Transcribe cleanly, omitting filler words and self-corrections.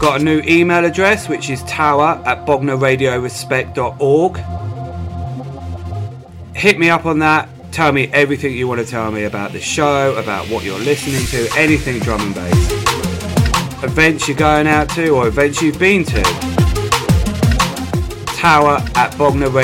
got a new email address, which is tower@bognerradiorespect.org. Hit me up on that. Tell me everything you want to tell me about the show, about what you're listening to, anything drum and bass. Events you're going out to or events you've been to. Tower@bognerradio